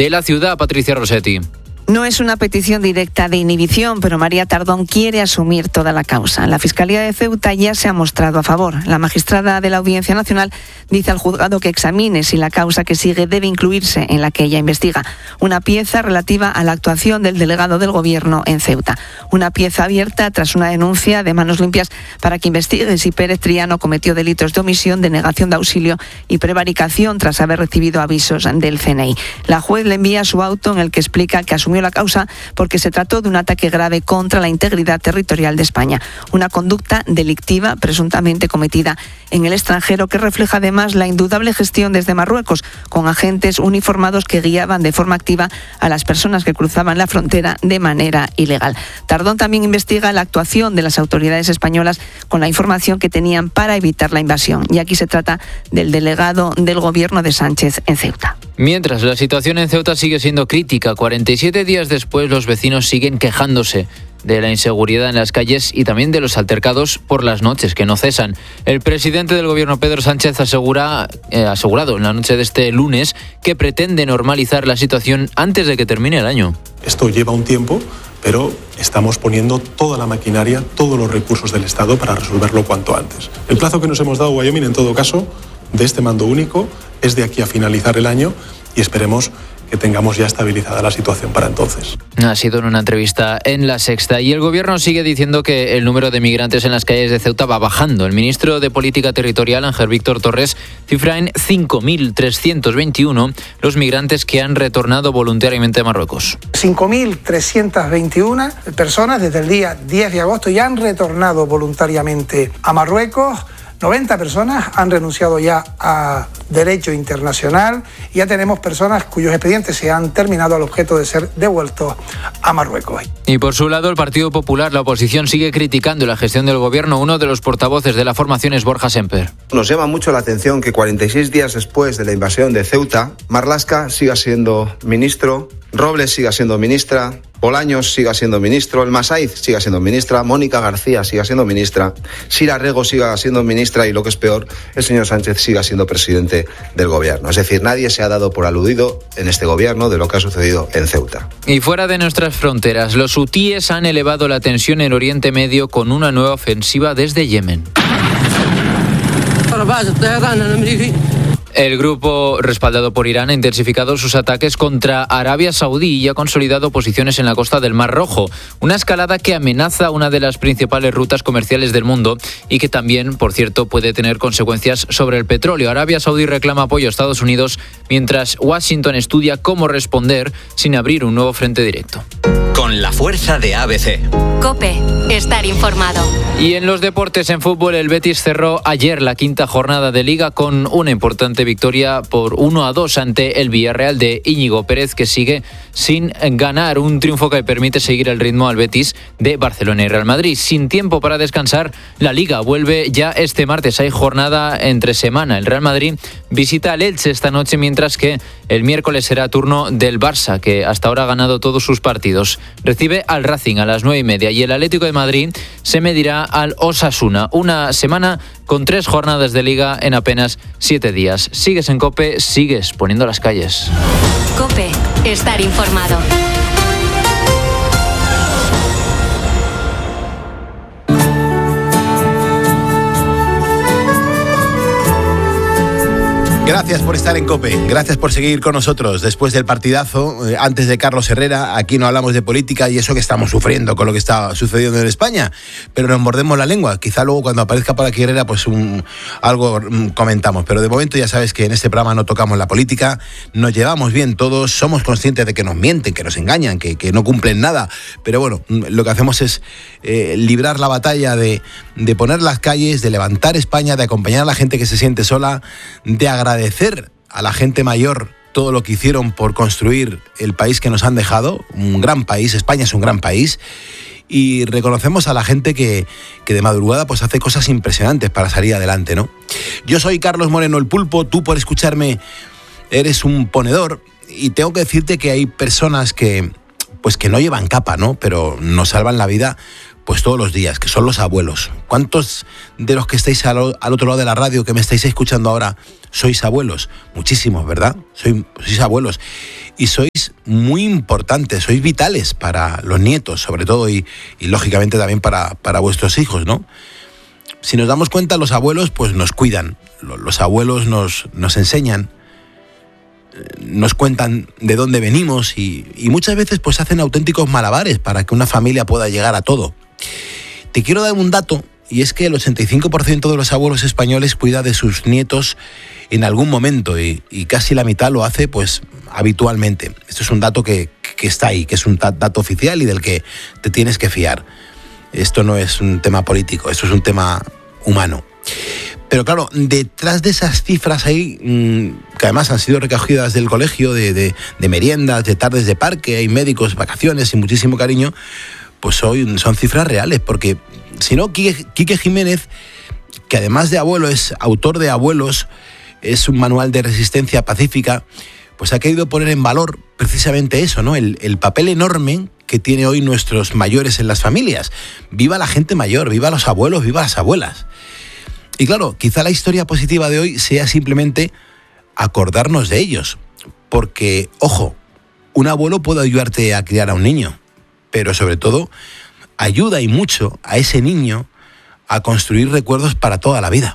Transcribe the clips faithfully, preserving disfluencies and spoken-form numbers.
de la ciudad. Patricia Rossetti. No es una petición directa de inhibición, pero María Tardón quiere asumir toda la causa. La Fiscalía de Ceuta ya se ha mostrado a favor. La magistrada de la Audiencia Nacional dice al juzgado que examine si la causa que sigue debe incluirse en la que ella investiga. Una pieza relativa a la actuación del delegado del Gobierno en Ceuta. Una pieza abierta tras una denuncia de Manos Limpias para que investigue si Pérez Triano cometió delitos de omisión, de negación de auxilio y prevaricación tras haber recibido avisos del C N I. La juez le envía su auto en el que explica que asumió la causa porque se trató de un ataque grave contra la integridad territorial de España, una conducta delictiva presuntamente cometida en el extranjero que refleja además la indudable gestión desde Marruecos, con agentes uniformados que guiaban de forma activa a las personas que cruzaban la frontera de manera ilegal. Tardón también investiga la actuación de las autoridades españolas con la información que tenían para evitar la invasión, y aquí se trata del delegado del Gobierno de Sánchez en Ceuta. Mientras, la situación en Ceuta sigue siendo crítica. cuarenta y siete días después, los vecinos siguen quejándose de la inseguridad en las calles y también de los altercados por las noches, que no cesan. El presidente del Gobierno, Pedro Sánchez, asegura, eh, asegurado en la noche de este lunes que pretende normalizar la situación antes de que termine el año. Esto lleva un tiempo, pero estamos poniendo toda la maquinaria, todos los recursos del Estado para resolverlo cuanto antes. El plazo que nos hemos dado, Wyoming, en todo caso, de este mando único, es de aquí a finalizar el año y esperemos que tengamos ya estabilizada la situación para entonces. Ha sido en una entrevista en La Sexta. Y el Gobierno sigue diciendo que el número de migrantes en las calles de Ceuta va bajando. El ministro de Política Territorial, Ángel Víctor Torres, cifra en cinco mil trescientos veintiuno los migrantes que han retornado voluntariamente a Marruecos. cinco mil trescientos veintiuno personas desde el día diez de agosto ya han retornado voluntariamente a Marruecos. noventa personas han renunciado ya a derecho internacional y ya tenemos personas cuyos expedientes se han terminado al objeto de ser devueltos a Marruecos. Y por su lado, el Partido Popular, la oposición, sigue criticando la gestión del Gobierno. Uno de los portavoces de la formación es Borja Semper. Nos llama mucho la atención que cuarenta y seis días después de la invasión de Ceuta, Marlaska siga siendo ministro, Robles siga siendo ministra, Bolaños siga siendo ministro, el Masaiz siga siendo ministra, Mónica García siga siendo ministra, Sira Rego siga siendo ministra y, lo que es peor, el señor Sánchez siga siendo presidente del Gobierno. Es decir, nadie se ha dado por aludido en este Gobierno de lo que ha sucedido en Ceuta. Y fuera de nuestras fronteras, los hutíes han elevado la tensión en Oriente Medio con una nueva ofensiva desde Yemen. El grupo, respaldado por Irán, ha intensificado sus ataques contra Arabia Saudí y ha consolidado posiciones en la costa del Mar Rojo. Una escalada que amenaza una de las principales rutas comerciales del mundo y que también, por cierto, puede tener consecuencias sobre el petróleo. Arabia Saudí reclama apoyo a Estados Unidos, mientras Washington estudia cómo responder sin abrir un nuevo frente directo. Con la fuerza de A B C. COPE. Estar informado. Y en los deportes, en fútbol, el Betis cerró ayer la quinta jornada de Liga con una importante victoria por uno a dos ante el Villarreal de Íñigo Pérez, que sigue sin ganar. Un triunfo que permite seguir el ritmo al Betis de Barcelona y Real Madrid. Sin tiempo para descansar, la Liga vuelve ya este martes. Hay jornada entre semana. El Real Madrid visita al Elche esta noche, mientras que el miércoles será turno del Barça, que hasta ahora ha ganado todos sus partidos. Recibe al Racing a las nueve y media y el Atlético de Madrid se medirá al Osasuna. Una semana con tres jornadas de Liga en apenas siete días. Sigues en COPE, sigues poniendo las calles. COPE. Estar informado. Gracias por estar en COPE, gracias por seguir con nosotros. Después del partidazo, eh, antes de Carlos Herrera, aquí no hablamos de política y eso que estamos sufriendo con lo que está sucediendo en España, pero nos mordemos la lengua. Quizá luego cuando aparezca por aquí Herrera, pues un, algo um, comentamos, pero de momento ya sabes que en este programa no tocamos la política, nos llevamos bien todos, somos conscientes de que nos mienten, que nos engañan, que, que no cumplen nada, pero bueno, lo que hacemos es eh, librar la batalla de, de poner las calles, de levantar España, de acompañar a la gente que se siente sola, de agradecer agradecer a la gente mayor todo lo que hicieron por construir el país que nos han dejado, un gran país, España es un gran país, y reconocemos a la gente que, que de madrugada pues hace cosas impresionantes para salir adelante, ¿no? Yo soy Carlos Moreno el Pulpo, tú por escucharme eres un ponedor, y tengo que decirte que hay personas que, pues que no llevan capa, ¿no? Pero nos salvan la vida pues todos los días, que son los abuelos. ¿Cuántos de los que estáis al, al otro lado de la radio, que me estáis escuchando ahora, sois abuelos? Muchísimos, ¿verdad? Sois, sois abuelos. Y sois muy importantes, sois vitales para los nietos, sobre todo, y, y lógicamente también para, para vuestros hijos, ¿no? Si nos damos cuenta, los abuelos pues nos cuidan, los, los abuelos nos, nos enseñan, nos cuentan de dónde venimos y, y muchas veces pues hacen auténticos malabares para que una familia pueda llegar a todo. Te quiero dar un dato, y es que el ochenta y cinco por ciento de los abuelos españoles cuida de sus nietos en algún momento y, y casi la mitad lo hace pues habitualmente. Esto es un dato que, que está ahí, que es un dato oficial y del que te tienes que fiar. Esto no es un tema político, esto es un tema humano. Pero claro, detrás de esas cifras ahí, que además han sido recogidas del colegio, de, de, de meriendas, de tardes de parque, hay médicos, vacaciones y muchísimo cariño, pues hoy son cifras reales, porque si no, Quique, Quique Jiménez, que además de abuelo es autor de Abuelos, es un manual de resistencia pacífica, pues ha querido poner en valor precisamente eso, ¿no? El, el papel enorme que tiene hoy nuestros mayores en las familias. Viva la gente mayor, viva los abuelos, viva las abuelas. Y claro, quizá la historia positiva de hoy sea simplemente acordarnos de ellos. Porque, ojo, un abuelo puede ayudarte a criar a un niño, pero sobre todo ayuda y mucho a ese niño a construir recuerdos para toda la vida.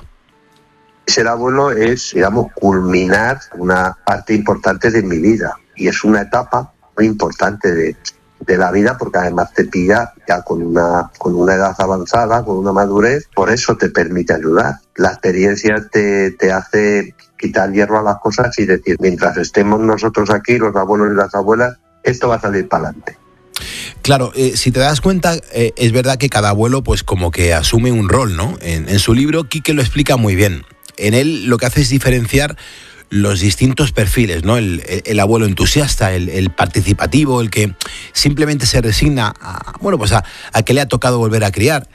Ser abuelo es, digamos, culminar una parte importante de mi vida. Y es una etapa muy importante de, de la vida, porque además te pilla ya con una, con una edad avanzada, con una madurez, por eso te permite ayudar. La experiencia te, te hace quitar hierro a las cosas y decir, mientras estemos nosotros aquí, los abuelos y las abuelas, esto va a salir para adelante. Claro, eh, si te das cuenta, eh, es verdad que cada abuelo pues como que asume un rol, ¿no? En, en su libro, Quique lo explica muy bien. En él lo que hace es diferenciar los distintos perfiles, ¿no? El, el, el abuelo entusiasta, el, el participativo, el que simplemente se resigna a, bueno, pues a, a que le ha tocado volver a criar.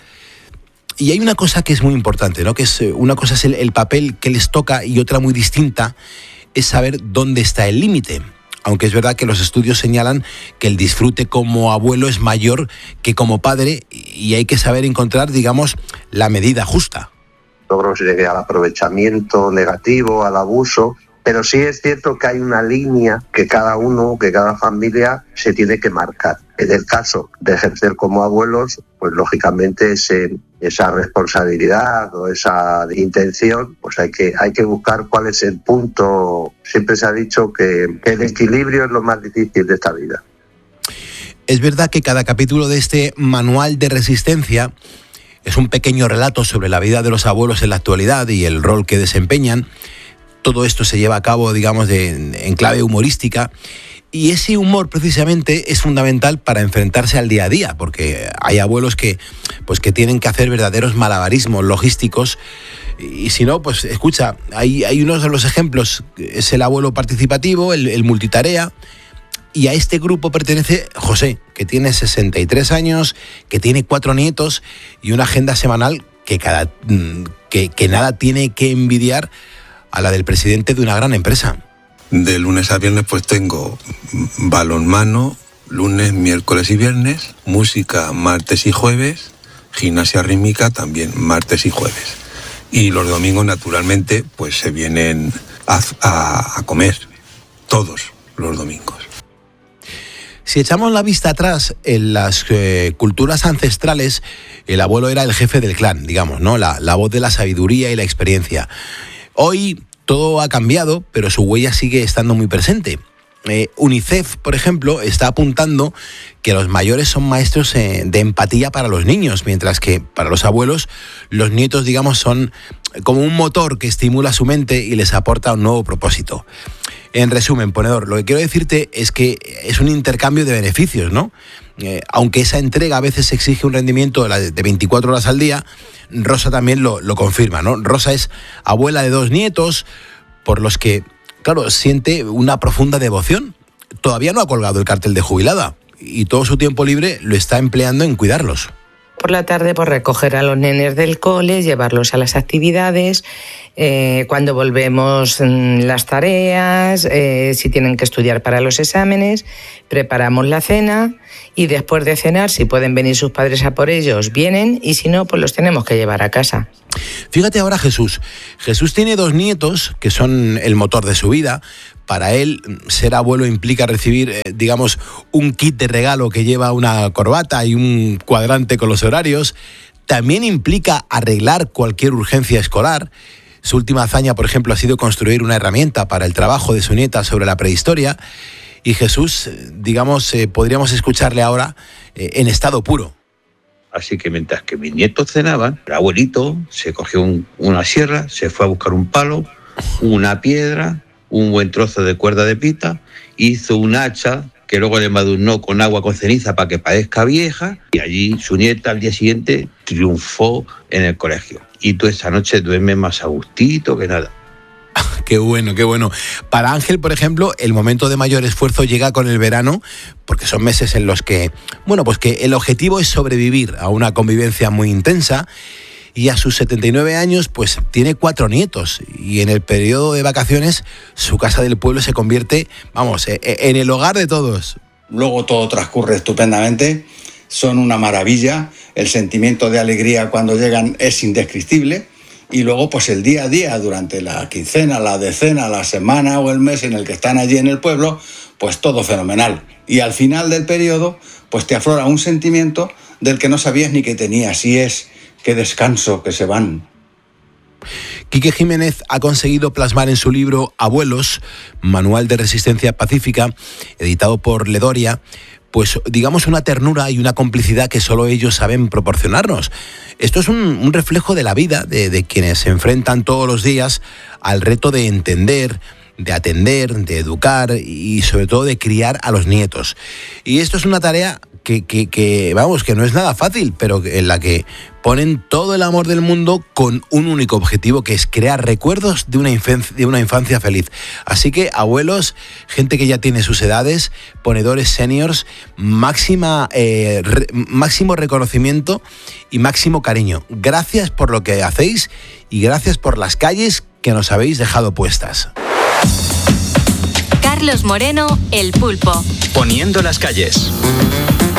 Y hay una cosa que es muy importante, ¿no? Que es una cosa es el, el papel que les toca y otra muy distinta es saber dónde está el límite. Aunque es verdad que los estudios señalan que el disfrute como abuelo es mayor que como padre y hay que saber encontrar, digamos, la medida justa. No creo que se llegue al aprovechamiento negativo, al abuso, pero sí es cierto que hay una línea que cada uno, que cada familia se tiene que marcar. En el caso de ejercer como abuelos, pues lógicamente ese, esa responsabilidad o esa intención, pues hay que, hay que buscar cuál es el punto. Siempre se ha dicho que, que el equilibrio es lo más difícil de esta vida. Es verdad que cada capítulo de este manual de resistencia es un pequeño relato sobre la vida de los abuelos en la actualidad y el rol que desempeñan. Todo esto se lleva a cabo, digamos, de, en clave humorística. Y ese humor, precisamente, es fundamental para enfrentarse al día a día, porque hay abuelos que, pues, que tienen que hacer verdaderos malabarismos logísticos. Y si no, pues, escucha, hay, hay unos de los ejemplos. Es el abuelo participativo, el, el multitarea. Y a este grupo pertenece José, que tiene sesenta y tres años, que tiene cuatro nietos y una agenda semanal que, cada, que, que nada tiene que envidiar a la del presidente de una gran empresa. De lunes a viernes pues tengo balonmano, lunes, miércoles y viernes, música martes y jueves, gimnasia rítmica también martes y jueves. Y los domingos naturalmente pues se vienen a, a, a comer, todos los domingos. Si echamos la vista atrás, en las eh, culturas ancestrales, el abuelo era el jefe del clan, digamos, ¿no? La, la voz de la sabiduría y la experiencia. Hoy todo ha cambiado, pero su huella sigue estando muy presente. Eh, UNICEF, por ejemplo, está apuntando que los mayores son maestros eh, de empatía para los niños, mientras que para los abuelos, los nietos, digamos, son como un motor que estimula su mente y les aporta un nuevo propósito. En resumen, ponedor, lo que quiero decirte es que es un intercambio de beneficios, ¿no? Eh, aunque esa entrega a veces exige un rendimiento de veinticuatro horas al día, Rosa también lo, lo confirma, ¿no? Rosa es abuela de dos nietos, por los que, claro, siente una profunda devoción. Todavía no ha colgado el cartel de jubilada y todo su tiempo libre lo está empleando en cuidarlos. por la tarde, pues recoger a los nenes del cole, llevarlos a las actividades, eh, cuando volvemos las tareas, eh, si tienen que estudiar para los exámenes, preparamos la cena y después de cenar, si pueden venir sus padres a por ellos, vienen, y si no, pues los tenemos que llevar a casa. Fíjate ahora Jesús. Jesús tiene dos nietos que son el motor de su vida. Para él, ser abuelo implica recibir, eh, digamos, un kit de regalo que lleva una corbata y un cuadrante con los horarios. También implica arreglar cualquier urgencia escolar. Su última hazaña, por ejemplo, ha sido construir una herramienta para el trabajo de su nieta sobre la prehistoria. Y Jesús, digamos, eh, podríamos escucharle ahora eh, en estado puro. Así que mientras que mis nietos cenaban, el abuelito se cogió un, una sierra, se fue a buscar un palo, una piedra, un buen trozo de cuerda de pita, hizo un hacha que luego le embadurnó con agua con ceniza para que parezca vieja, y allí su nieta al día siguiente triunfó en el colegio. Y tú esa noche duermes más a gustito que nada. Qué bueno, qué bueno. Para Ángel, por ejemplo, el momento de mayor esfuerzo llega con el verano, porque son meses en los que, bueno, pues que el objetivo es sobrevivir a una convivencia muy intensa, y a sus setenta y nueve años, pues tiene cuatro nietos, y en el periodo de vacaciones su casa del pueblo se convierte, vamos, en el hogar de todos. Luego todo transcurre estupendamente, son una maravilla, el sentimiento de alegría cuando llegan es indescriptible. Y luego, pues el día a día, durante la quincena, la decena, la semana o el mes en el que están allí en el pueblo, pues todo fenomenal. Y al final del periodo, pues te aflora un sentimiento del que no sabías ni que tenías, y es qué descanso que se van. Quique Jiménez ha conseguido plasmar en su libro Abuelos, Manual de Resistencia Pacífica, editado por Ledoria, pues digamos una ternura y una complicidad que solo ellos saben proporcionarnos. Esto es un, un reflejo de la vida de, de quienes se enfrentan todos los días al reto de entender, de atender, de educar y sobre todo de criar a los nietos. Y esto es una tarea que, que, que vamos, que no es nada fácil, pero en la que ponen todo el amor del mundo con un único objetivo, que es crear recuerdos de una infancia, de una infancia feliz. Así que, abuelos, gente que ya tiene sus edades, ponedores seniors, máxima, eh, re, máximo reconocimiento y máximo cariño. Gracias por lo que hacéis y gracias por las calles que nos habéis dejado puestas. Carlos Moreno, El Pulpo. Poniendo las calles.